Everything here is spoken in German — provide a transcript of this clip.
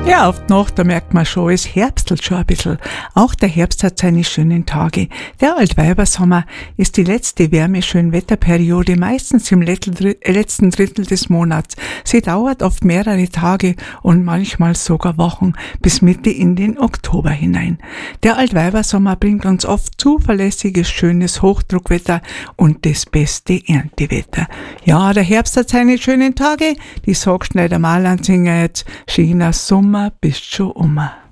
Ja, auf die Nacht, da merkt man schon, es herbstelt schon ein bisschen. Auch der Herbst hat seine schönen Tage. Der Altweibersommer ist die letzte Wärme-Schönwetterperiode, meistens im letzten Drittel des Monats. Sie dauert oft mehrere Tage und manchmal sogar Wochen bis Mitte in den Oktober hinein. Der Altweibersommer bringt uns oft zuverlässiges, schönes Hochdruckwetter und das beste Erntewetter. Ja, der Herbst hat seine schönen Tage. Die Sogschneider Malansinger jetzt, schöner Sommer bist schon umma.